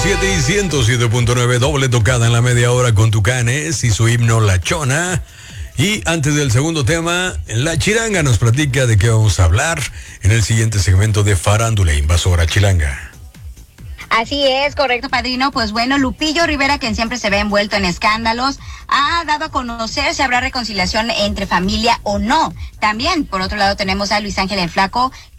100.7 y 107.9, doble tocada en la media hora con Tucanes y su himno La Chona. Y antes del segundo tema, La Chilanga nos platica de qué vamos a hablar en el siguiente segmento de Farándula Invasora Chilanga. Así es, correcto, padrino. Pues bueno, Lupillo Rivera, quien siempre se ve envuelto en escándalos, ha dado a conocer si habrá reconciliación entre familia o no. También, por otro lado, tenemos a Luis Ángel el Flaco,